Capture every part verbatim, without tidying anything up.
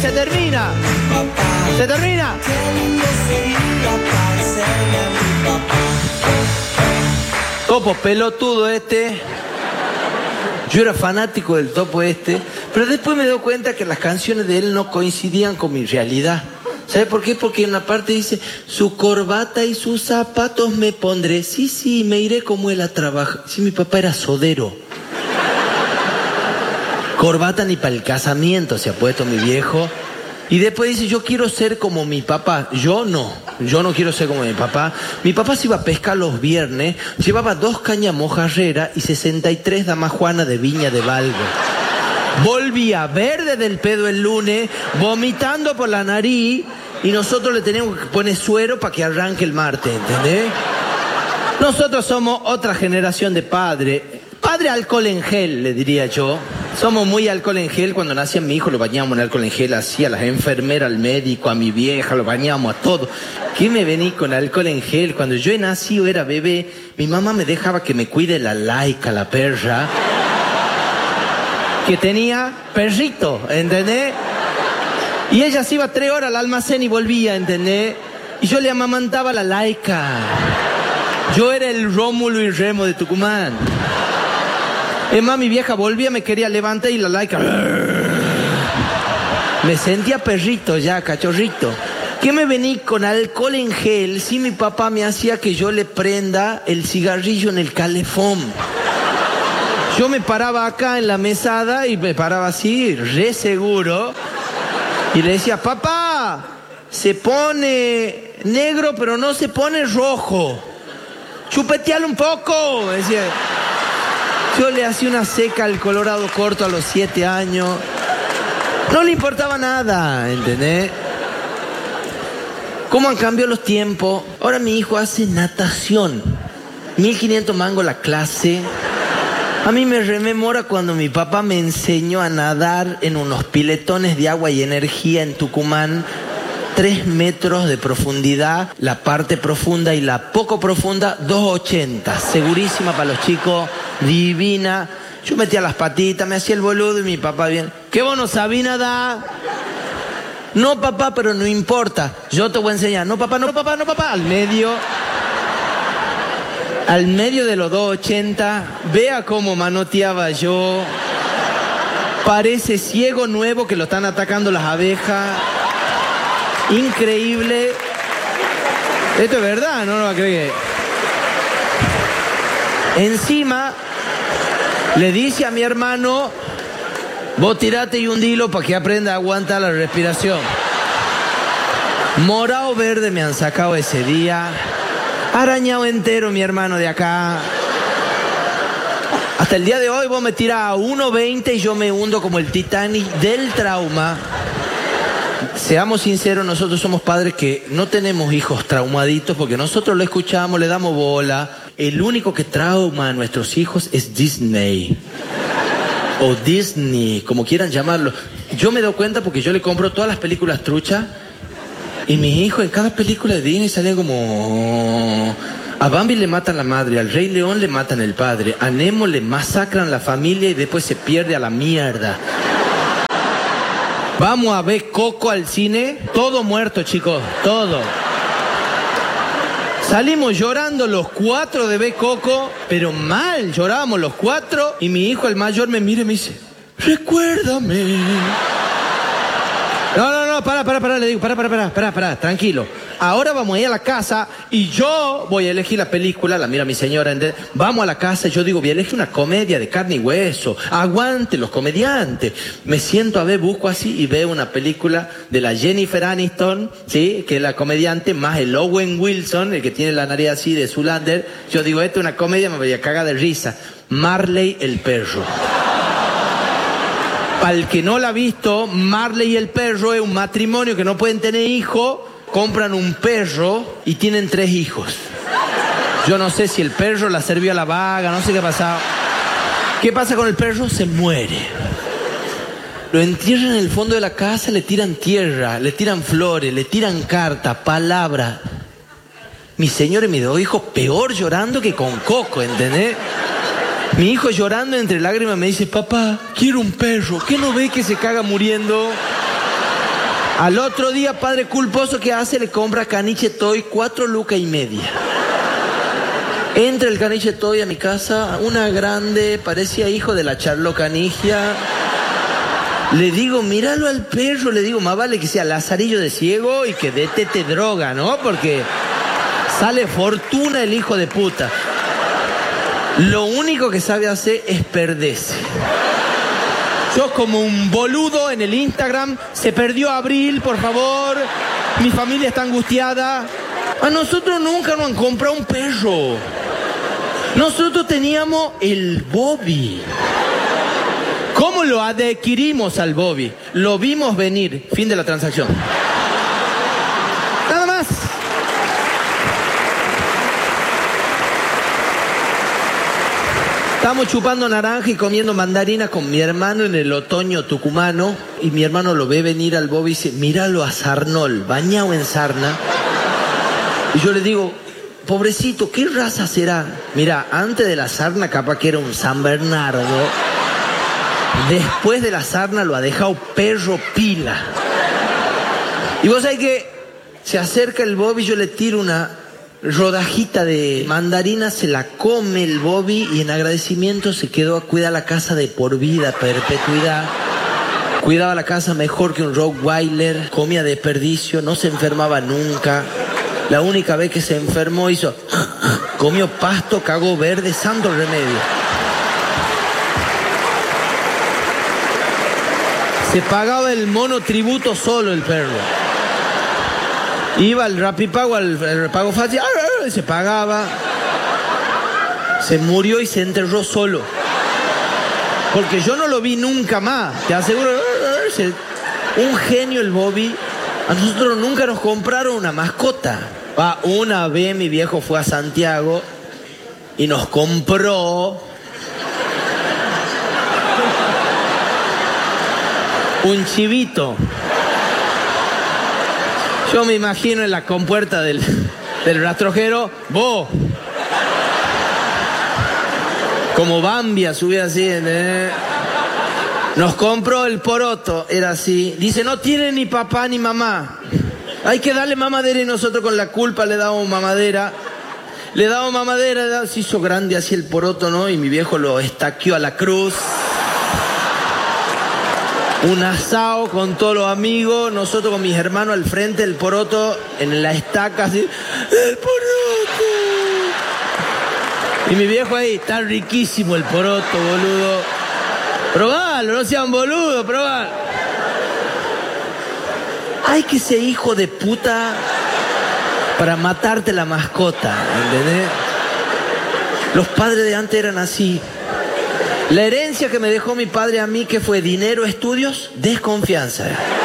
se termina. Se termina. Topo pelotudo este. Yo era fanático del Topo este, pero después me doy cuenta que las canciones de él no coincidían con mi realidad. ¿Sabe por qué? Porque en una parte dice, su corbata y sus zapatos me pondré. Sí, sí, me iré como él a trabajar. Sí, mi papá era sodero. Corbata ni para el casamiento se ha puesto mi viejo. Y después dice, yo quiero ser como mi papá. Yo no, yo no quiero ser como mi papá. Mi papá se iba a pescar los viernes, llevaba dos cañas mojarrera y sesenta y tres damajuana de Viña de Valgo. Volvía verde del pedo el lunes, vomitando por la nariz, y nosotros le tenemos que poner suero para que arranque el martes, ¿entendés? Nosotros somos otra generación de padre. Padre alcohol en gel, le diría yo. Somos muy alcohol en gel. Cuando nacía mi hijo lo bañábamos en alcohol en gel, así a las enfermeras, al médico, a mi vieja, lo bañábamos a todo. ¿Qué me vení con alcohol en gel? Cuando yo he nacido, era bebé, mi mamá me dejaba que me cuide la Laica, la perra, que tenía perrito, ¿entendés? Y ella se iba tres horas al almacén y volvía, ¿entendés? Y yo le amamantaba la Laica. Yo era el Rómulo y Remo de Tucumán. Es más, mi vieja volvía, me quería levantar y la Laica... Me sentía perrito ya, cachorrito. ¿Qué me vení con alcohol en gel si mi papá me hacía que yo le prenda el cigarrillo en el calefón? Yo me paraba acá en la mesada y me paraba así, re seguro. Y le decía, papá, se pone negro pero no se pone rojo. Chupetealo un poco, decía. Yo le hacía una seca al colorado corto a los siete años. No le importaba nada, ¿entendés? ¿Cómo han cambiado los tiempos? Ahora mi hijo hace natación. mil quinientos mangos la clase. A mí me rememora cuando mi papá me enseñó a nadar en unos piletones de agua y energía en Tucumán. Tres metros de profundidad, la parte profunda y la poco profunda, dos ochenta. Segurísima para los chicos, divina. Yo metía las patitas, me hacía el boludo y mi papá bien. ¿Qué vos no sabés nadar? No, papá, pero no importa. Yo te voy a enseñar. No, papá, no, papá, no, papá. Al medio. Al medio de los dos ochenta. Vea cómo manoteaba yo. Parece ciego nuevo que lo están atacando las abejas. Increíble. Esto es verdad, no lo va a creer. Encima, le dice a mi hermano, vos tirate y hundilo para que aprenda a aguantar la respiración. Morado verde me han sacado ese día. Arañado entero mi hermano de acá. Hasta el día de hoy vos me tirás a uno veinte y yo me hundo como el Titanic del trauma. Seamos sinceros, nosotros somos padres que no tenemos hijos traumaditos porque nosotros lo escuchamos, le damos bola. El único que trauma a nuestros hijos es Disney. O Disney, como quieran llamarlo. Yo me doy cuenta porque yo le compro todas las películas truchas y mis hijos en cada película de Disney salen como... A Bambi le matan la madre, al Rey León le matan el padre, a Nemo le masacran la familia y después se pierde a la mierda. Vamos a ver Coco al cine, todo muerto, chicos, todo. Salimos llorando los cuatro de ver Coco, pero mal, llorábamos los cuatro, y mi hijo, el mayor, me mira y me dice, recuérdame. No, no, no, para, para, para, le digo, para, para, para, para, para, tranquilo. Ahora vamos a ir a la casa y yo voy a elegir la película, la mira mi señora, ¿entendés? Vamos a la casa y yo digo, voy a elegir una comedia de carne y hueso, aguante los comediantes. Me siento a ver, busco así y veo una película de la Jennifer Aniston, ¿sí? Que es la comediante, más el Owen Wilson, el que tiene la nariz así de Zoolander. Yo digo, esta es una comedia, me voy a cagar de risa. Marley el perro. Para el que no la ha visto, Marley y el perro es un matrimonio que no pueden tener hijos. Compran un perro y tienen tres hijos. Yo no sé si el perro la sirvió a la vaga, no sé qué ha pasado. ¿Qué pasa con el perro? Se muere. Lo entierran en el fondo de la casa, le tiran tierra, le tiran flores, le tiran cartas, palabras. Mi señor y mis dos hijos peor llorando que con Coco, ¿entendés? Mi hijo llorando entre lágrimas me dice, papá, quiero un perro. ¿Qué no ve que se caga muriendo? Al otro día, padre culposo, ¿qué hace? Le compra caniche toy, cuatro lucas y media. Entra el caniche toy a mi casa, una grande, parecía hijo de la Charlo Canigia. Le digo, míralo al perro, le digo, más vale que sea lazarillo de ciego y que de tete droga, ¿no? Porque sale fortuna el hijo de puta. Lo único que sabe hacer es perderse. Yo como un boludo en el Instagram, se perdió Abril, por favor, mi familia está angustiada. A nosotros nunca nos han comprado un perro. Nosotros teníamos el Bobby. ¿Cómo lo adquirimos al Bobby? Lo vimos venir. Fin de la transacción. Nada más. Estamos chupando naranja y comiendo mandarina con mi hermano en el otoño tucumano. Y mi hermano lo ve venir al Bobby y dice, míralo a Sarnol, bañado en sarna. Y yo le digo, pobrecito, ¿qué raza será? Mira, antes de la sarna capaz que era un San Bernardo. Después de la sarna lo ha dejado perro pila. Y vos sabés que se acerca el Bobby, yo le tiro una rodajita de mandarina, se la come el Bobby y en agradecimiento se quedó a cuidar la casa de por vida, perpetuidad. Cuidaba la casa mejor que un Rottweiler, comía desperdicio, no se enfermaba nunca. La única vez que se enfermó hizo... comió pasto, cagó verde, santo remedio. Se pagaba el monotributo solo el perro. Iba al Rapipago, al, al pago fácil, se pagaba. Se murió y se enterró solo. Porque yo no lo vi nunca más. Te aseguro, un genio el Bobby. A nosotros nunca nos compraron una mascota. Ah, una vez mi viejo fue a Santiago y nos compró un chivito. Yo me imagino en la compuerta del, del rastrojero, vos, como Bambia, subía así. ¿eh? Nos compró el poroto, era así. Dice, no tiene ni papá ni mamá. Hay que darle mamadera y nosotros con la culpa le damos mamadera. Le damos mamadera, le damos, se hizo grande así el poroto, ¿no? Y mi viejo lo estaqueó a la cruz. Un asado con todos los amigos, nosotros con mis hermanos al frente, el poroto en la estaca, así, ¡el poroto! Y mi viejo ahí, está riquísimo el poroto, boludo. Probalo, no sean boludos, probalo. Hay que ser hijo de puta para matarte la mascota, ¿entendés? Los padres de antes eran así. La herencia que me dejó mi padre a mí, que fue dinero, estudios, desconfianza.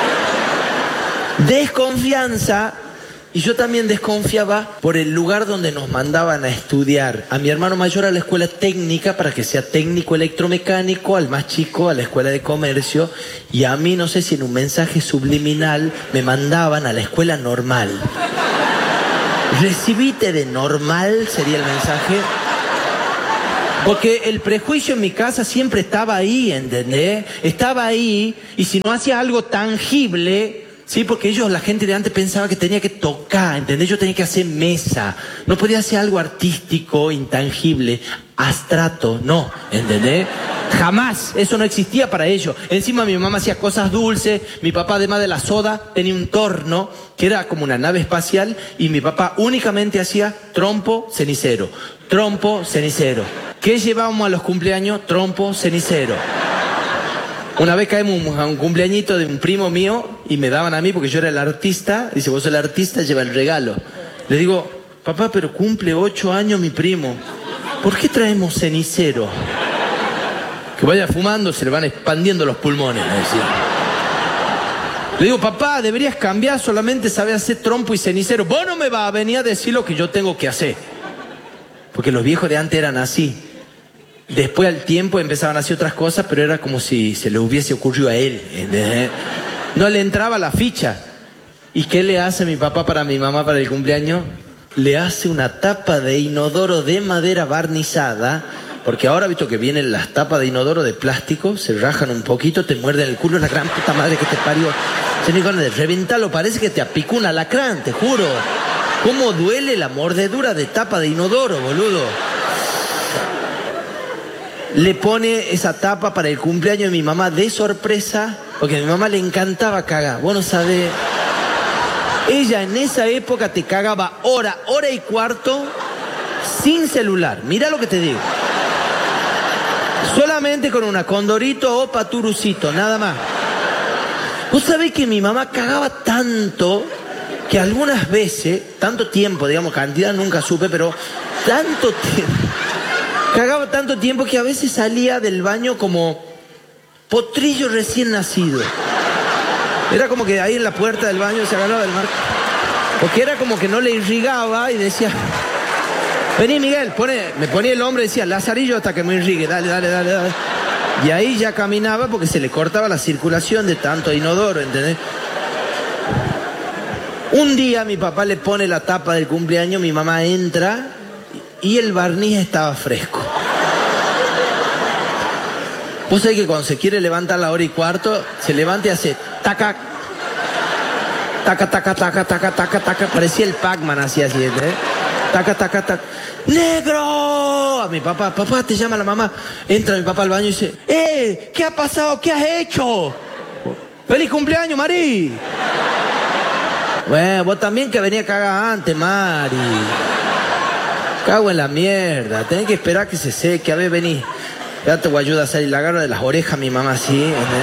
Desconfianza, y yo también desconfiaba por el lugar donde nos mandaban a estudiar. A mi hermano mayor a la escuela técnica para que sea técnico electromecánico, al más chico a la escuela de comercio, y a mí no sé si en un mensaje subliminal me mandaban a la escuela normal. Recibite de normal sería el mensaje. Porque el prejuicio en mi casa siempre estaba ahí, ¿entendés? Estaba ahí, y si no hacía algo tangible, ¿sí? Porque ellos, la gente de antes pensaba que tenía que tocar, ¿entendés? Yo tenía que hacer mesa. No podía hacer algo artístico, intangible, abstrato, no, ¿entendés? Jamás, eso no existía para ellos. Encima mi mamá hacía cosas dulces, mi papá además de la soda tenía un torno, que era como una nave espacial, y mi papá únicamente hacía trompo, cenicero, trompo, cenicero. ¿Qué llevábamos a los cumpleaños? Trompo, cenicero. Una vez caímos a un cumpleañito de un primo mío y me daban a mí porque yo era el artista. Dice, vos sos el artista, lleva el regalo. Le digo, papá, pero cumple ocho años mi primo. ¿Por qué traemos cenicero? Que vaya fumando, se le van expandiendo los pulmones, me decía. Le digo, papá, deberías cambiar, solamente sabes hacer trompo y cenicero. Vos no me vas a venir a decir lo que yo tengo que hacer. Porque los viejos de antes eran así. Después al tiempo empezaban a hacer otras cosas, pero era como si se le hubiese ocurrido a él, ¿entendés? No le entraba la ficha. ¿Y qué le hace mi papá para mi mamá para el cumpleaños? Le hace una tapa de inodoro de madera barnizada, porque ahora visto que vienen las tapas de inodoro de plástico, se rajan un poquito, te muerden el culo, la gran puta madre que te parió. Tenés ganas de reventarlo, parece que te apicó un alacrán, te juro. ¿Cómo duele la mordedura de tapa de inodoro, boludo? Le pone esa tapa para el cumpleaños de mi mamá de sorpresa, porque a mi mamá le encantaba cagar. Vos no sabés. Ella en esa época te cagaba hora, hora y cuarto, sin celular. Mira lo que te digo. Solamente con una Condorito o Paturucito, nada más. Vos sabés que mi mamá cagaba tanto que algunas veces, tanto tiempo, digamos, cantidad nunca supe, pero tanto tiempo, cagaba tanto tiempo que a veces salía del baño como potrillo recién nacido. Era como que ahí en la puerta del baño se agarraba del marco. Porque era como que no le irrigaba y decía, vení Miguel, pone, me ponía el hombre y decía, Lazarillo hasta que me irrigue, dale, dale, dale, dale. Y ahí ya caminaba porque se le cortaba la circulación de tanto inodoro, ¿entendés? Un día mi papá le pone la tapa del cumpleaños, mi mamá entra y el barniz estaba fresco. Vos sabés que cuando se quiere levantar a la hora y cuarto, se levanta y hace taca, taca, taca, taca, taca, taca, taca. Parecía el Pac-Man así, así, ¿eh? Taca, taca, taca. ¡Negro! A mi papá, papá, te llama la mamá. Entra mi papá al baño y dice, ¡eh! ¿Qué ha pasado? ¿Qué has hecho? ¡Feliz cumpleaños, Mari! Bueno, vos también que venía a cagar antes, Mari. Cago en la mierda. Tenés que esperar que se seque. A ver, vení. Ya te voy a ayudar a salir. La agarra de las orejas mi mamá así.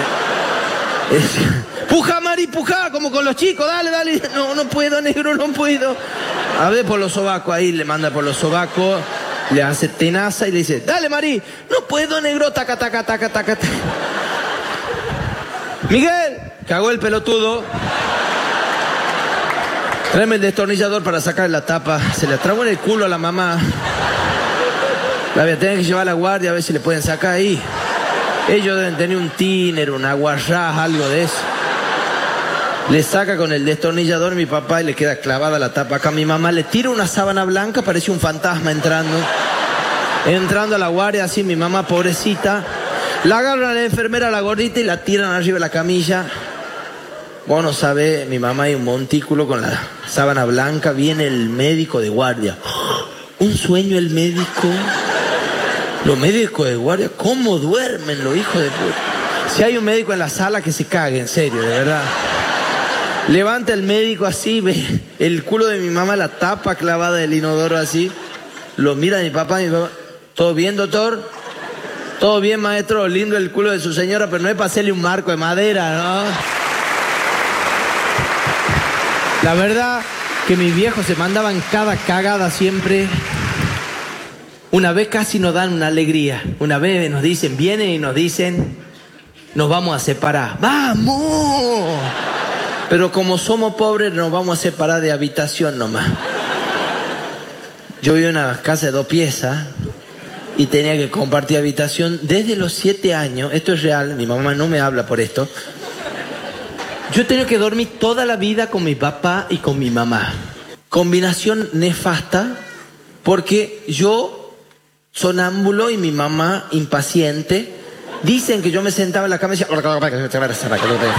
Es... ¡Puja, Mari, puja! Como con los chicos. Dale, dale. No, no puedo, negro, no puedo. A ver por los sobacos. Ahí le manda por los sobacos. Le hace tenaza y le dice, dale, Mari. No puedo, negro. Taca, taca, taca, taca, taca. Miguel. Cagó el pelotudo. Tráeme el destornillador para sacar la tapa. Se le trabó en el culo a la mamá. La voy a tener que llevar a la guardia a ver si le pueden sacar ahí. Ellos deben tener un tiner, un aguarrás, algo de eso. Le saca con el destornillador mi papá y le queda clavada la tapa acá. Mi mamá le tira una sábana blanca, parece un fantasma entrando. Entrando a la guardia así, mi mamá pobrecita. La agarran a la enfermera, a la gordita y la tiran arriba de la camilla. Vos no sabés, mi mamá hay un montículo con la sábana blanca, viene el médico de guardia. Un sueño el médico. Los médicos de guardia, ¿cómo duermen los hijos de puta? Si hay un médico en la sala que se cague, en serio, de verdad. Levanta el médico así, ve el culo de mi mamá, la tapa clavada del inodoro así. Lo mira mi papá, mi papá. ¿Todo bien, doctor? Todo bien, maestro, lindo el culo de su señora, pero no es para hacerle un marco de madera, ¿no? La verdad que mis viejos se mandaban cada cagada siempre. Una vez casi nos dan una alegría. Una vez nos dicen, vienen y nos dicen, nos vamos a separar. ¡Vamos! Pero como somos pobres, nos vamos a separar de habitación nomás. Yo vivo en una casa de dos piezas y tenía que compartir habitación desde los siete años. Esto es real, mi mamá no me habla por esto. Yo he tenido que dormir toda la vida con mi papá y con mi mamá. Combinación nefasta, porque yo, sonámbulo, y mi mamá, impaciente, dicen que yo me sentaba en la cama y decía...